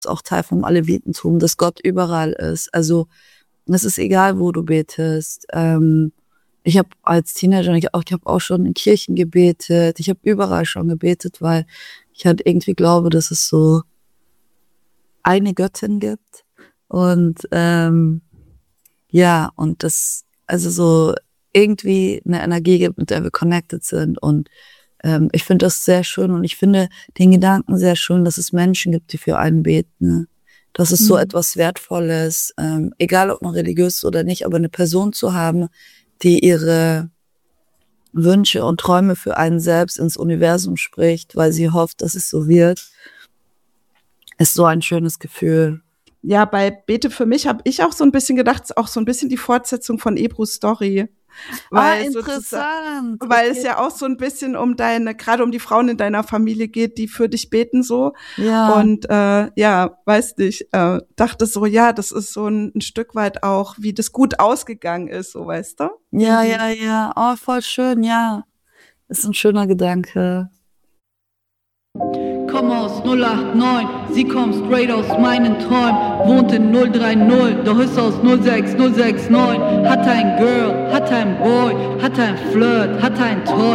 ist auch Teil vom Alevitentum, dass Gott überall ist. Also es ist egal, wo du betest. Ich habe als Teenager, ich habe auch schon in Kirchen gebetet. Ich habe überall schon gebetet, weil ich halt irgendwie glaube, dass es so eine Göttin gibt. Und ja, und das also so irgendwie eine Energie gibt, mit der wir connected sind. Und ich finde das sehr schön und ich finde den Gedanken sehr schön, dass es Menschen gibt, die für einen beten. Ne? Das ist so etwas Wertvolles, egal ob man religiös ist oder nicht, aber eine Person zu haben, die ihre Wünsche und Träume für einen selbst ins Universum spricht, weil sie hofft, dass es so wird, ist so ein schönes Gefühl. Ja, bei Bete für mich habe ich auch so ein bisschen gedacht, es ist auch so ein bisschen die Fortsetzung von Ebrus Story. Weil Interessant. Weil es ja auch so ein bisschen gerade um die Frauen in deiner Familie geht, die für dich beten so. Ja. Und weiß nicht, dachte so, ja, das ist so ein Stück weit auch, wie das gut ausgegangen ist, so, weißt du? Ja. Oh, voll schön, ja. Ist ein schöner Gedanke. Komm aus 089, sie kommt straight aus meinen Träumen. Wohnt in 030, doch ist aus 06069. Hat ein Girl, hat ein Boy, hat ein Flirt, hat ein Toy.